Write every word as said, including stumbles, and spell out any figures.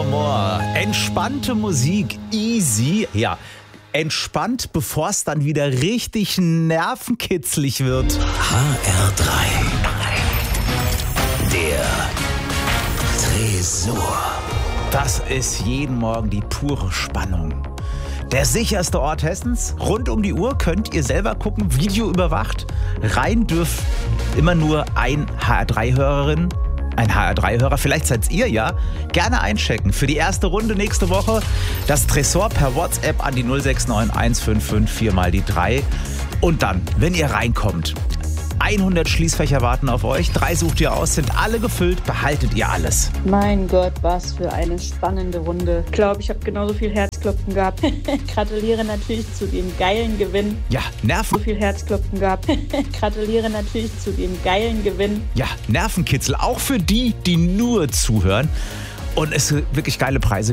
Evermore. Entspannte Musik, easy. Ja, entspannt, bevor es dann wieder richtig nervenkitzlig wird. H R drei. Der Tresor. Das ist jeden Morgen die pure Spannung. Der sicherste Ort Hessens. Rund um die Uhr könnt ihr selber gucken, Video überwacht. Rein dürft immer nur ein H R drei Hörerin, ein H R drei Hörer, vielleicht seid ihr ja. Gerne einchecken. Für die erste Runde nächste Woche das Tresor per WhatsApp an die null sechs neun eins fünf fünf vier mal die drei. Und dann, wenn ihr reinkommt, hundert Schließfächer warten auf euch. Drei sucht ihr aus, sind alle gefüllt, behaltet ihr alles. Mein Gott, was für eine spannende Runde. Ich glaube, ich habe genauso viel Herzklopfen gehabt. Gratuliere natürlich zu dem geilen Gewinn. Ja, Nerven. So viel Herzklopfen gehabt. Gratuliere natürlich zu dem geilen Gewinn. Ja, Nervenkitzel, auch für die, die nur zuhören. Und es sind wirklich geile Preise.